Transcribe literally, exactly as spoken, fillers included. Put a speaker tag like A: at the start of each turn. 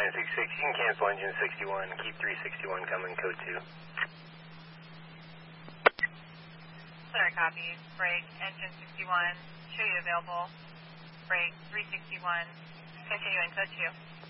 A: nine six six, you can cancel engine sixty-one, keep three sixty-one coming, code two.
B: Clear copy, break, engine sixty-one, show you available, break, three sixty-one, continue in code two.